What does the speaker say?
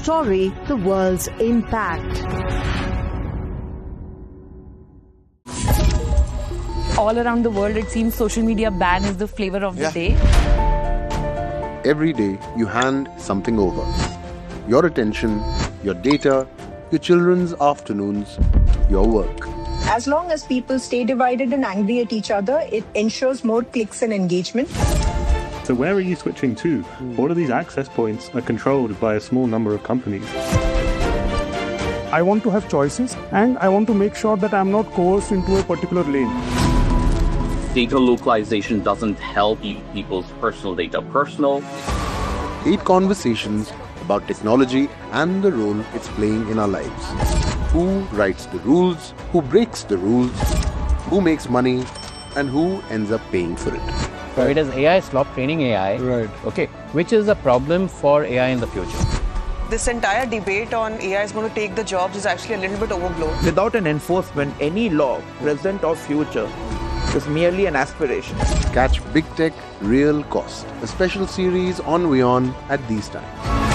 story, the world's impact. All around the world, it seems social media ban is the flavor of the day. Every day, you hand something over. Your attention, your data, your children's afternoons, your work. As long as people stay divided and angry at each other, it ensures more clicks and engagement. So where are you switching to? All of these access points are controlled by a small number of companies. I want to have choices, and I want to make sure that I'm not coerced into a particular lane. Data localization doesn't help keep people's personal data personal. 8 conversations about technology and the role it's playing in our lives. Who writes the rules, who breaks the rules, who makes money, and who ends up paying for it. Why does AI stop training AI? Right. Okay, which is a problem for AI in the future? This entire debate on AI is going to take the jobs is actually a little bit overblown. Without an enforcement, any law, present or future, is merely an aspiration. Catch Big Tech Real Cost, a special series on WION at these times.